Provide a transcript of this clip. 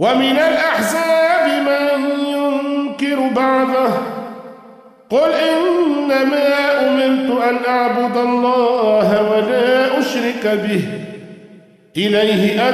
ومن الأحزاب من ينكر بعضه قل إنما أمرت أن أعبد الله ولا أشرك به إليه